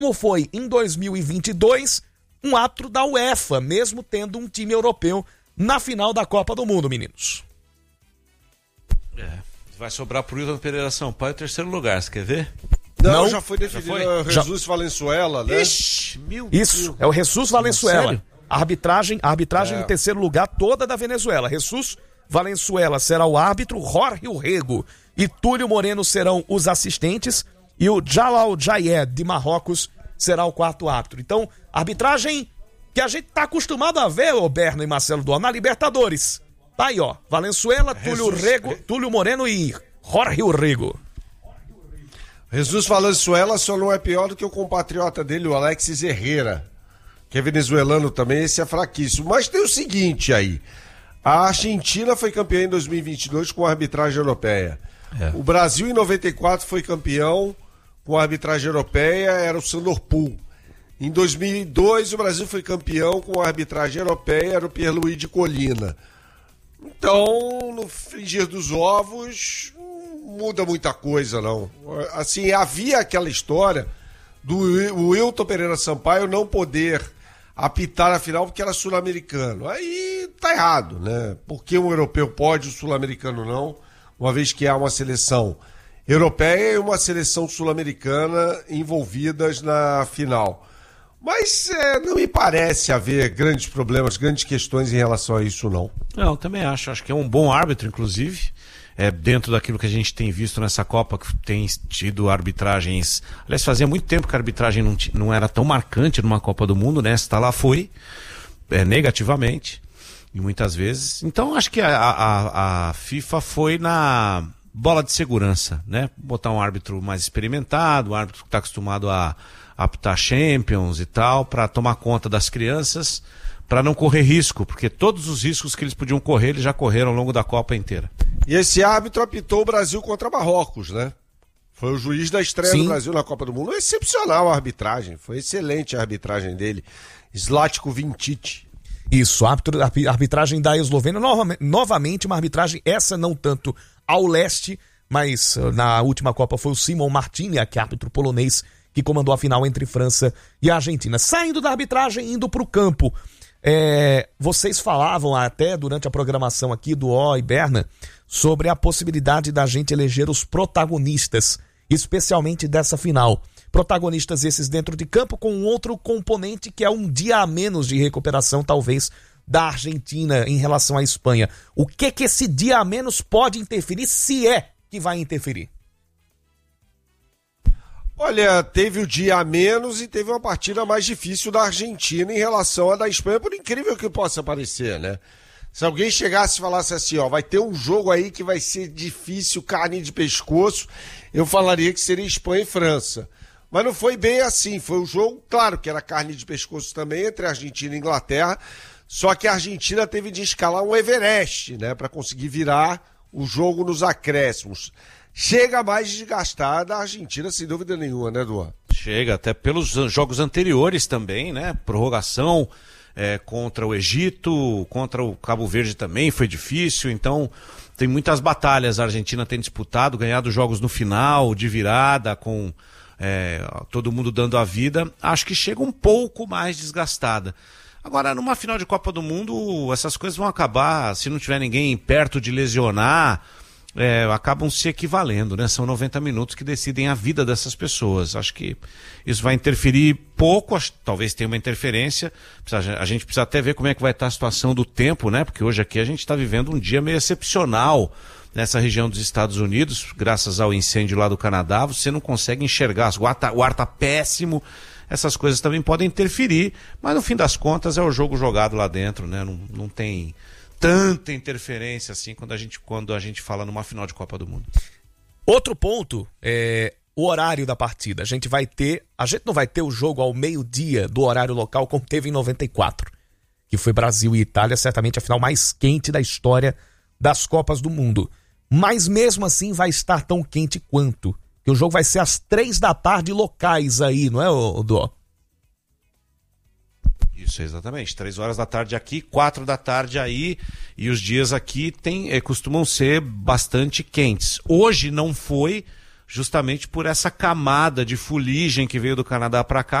como foi em 2022, um árbitro da UEFA, mesmo tendo um time europeu na final da Copa do Mundo, meninos. Vai sobrar pro Wilton Pereira Sampaio o terceiro lugar, você quer ver? Não, já foi definido. Jesus Valenzuela, né? Ixi, meu Isso, Deus. é o Jesus Valenzuela. Sério? A arbitragem no terceiro lugar, toda da Venezuela. Jesus Valenzuela será o árbitro, Jorge Urrego e Túlio Moreno serão os assistentes e o Jalal Jayed de Marrocos será o quarto árbitro. Então, arbitragem que a gente tá acostumado a ver, ô Berno e Marcelo Duarte, na Libertadores. Tá aí, ó, Valenzuela, Túlio Moreno e Jorge Urrego. Jesus Valenzuela só não é pior do que o compatriota dele, o Alexis Herrera, que é venezuelano também, esse é fraquíssimo. Mas tem o seguinte aí, a Argentina foi campeã em 2022 com a arbitragem europeia. O Brasil em 94 foi campeão com a arbitragem europeia, era o Sandor Pool. Em 2002 o Brasil foi campeão com a arbitragem europeia, era o Pierluigi Colina. Então, no frigir dos ovos, não muda muita coisa, não. Assim, havia aquela história do Wilton Pereira Sampaio não poder apitar a final porque era sul-americano. Aí tá errado, né? Porque um europeu pode, o sul-americano não, uma vez que há uma seleção europeia e uma seleção sul-americana envolvidas na final. Mas não me parece haver grandes problemas, grandes questões em relação a isso, não. Não, também acho. Acho que é um bom árbitro, inclusive. Dentro daquilo que a gente tem visto nessa Copa, que tem tido arbitragens... Aliás, fazia muito tempo que a arbitragem não era tão marcante numa Copa do Mundo, né? Esta lá foi, negativamente, e muitas vezes. Então, acho que a FIFA foi na bola de segurança, né? Botar um árbitro mais experimentado, um árbitro que está acostumado a apitar Champions e tal, para tomar conta das crianças, para não correr risco, porque todos os riscos que eles podiam correr, eles já correram ao longo da Copa inteira. E esse árbitro apitou o Brasil contra Marrocos, né? Foi o juiz da estreia do Brasil na Copa do Mundo. Excepcional a arbitragem, foi excelente a arbitragem dele. Zlatko Vinčić. Isso, a arbitragem da Eslovênia, novamente uma arbitragem, essa não tanto ao leste, mas na última Copa foi o Simon Martiniak, árbitro polonês, que comandou a final entre França e Argentina. Saindo da arbitragem, indo para o campo, vocês falavam até durante a programação aqui do O e Berna sobre a possibilidade da gente eleger os protagonistas, especialmente dessa final. Protagonistas esses dentro de campo com um outro componente que é um dia a menos de recuperação, talvez, da Argentina em relação à Espanha. O que esse dia a menos pode interferir, se é que vai interferir? Olha, teve o dia a menos e teve uma partida mais difícil da Argentina em relação à da Espanha, por incrível que possa parecer, né? Se alguém chegasse e falasse assim, ó, vai ter um jogo aí que vai ser difícil, carne de pescoço, eu falaria que seria Espanha e França. Mas não foi bem assim, foi um jogo, claro que era carne de pescoço também, entre Argentina e Inglaterra, só que a Argentina teve de escalar um Everest, né, para conseguir virar o jogo nos acréscimos. Chega mais desgastada a Argentina, sem dúvida nenhuma, né, Duan? Chega, até pelos jogos anteriores também, né? Prorrogação contra o Egito, contra o Cabo Verde também foi difícil, então tem muitas batalhas a Argentina tem disputado, ganhado jogos no final, de virada, com todo mundo dando a vida. Acho que chega um pouco mais desgastada. Agora, numa final de Copa do Mundo, essas coisas vão acabar, se não tiver ninguém perto de lesionar... acabam se equivalendo, né? São 90 minutos que decidem a vida dessas pessoas. Acho que isso vai interferir pouco, talvez tenha uma interferência. A gente precisa até ver como é que vai estar a situação do tempo, né? Porque hoje aqui a gente está vivendo um dia meio excepcional nessa região dos Estados Unidos, graças ao incêndio lá do Canadá. Você não consegue enxergar, o ar está péssimo. Essas coisas também podem interferir, mas no fim das contas é o jogo jogado lá dentro, né? Não tem tanta interferência assim quando a gente fala numa final de Copa do Mundo. Outro ponto é o horário da partida. A gente não vai ter o jogo ao meio-dia do horário local como teve em 94, que foi Brasil e Itália, certamente a final mais quente da história das Copas do Mundo. Mas mesmo assim vai estar tão quente quanto, que o jogo vai ser às 3h locais aí, não é, Dó? Isso, exatamente. 3h aqui, 4h aí, e os dias aqui costumam ser bastante quentes. Hoje não foi, justamente por essa camada de fuligem que veio do Canadá para cá,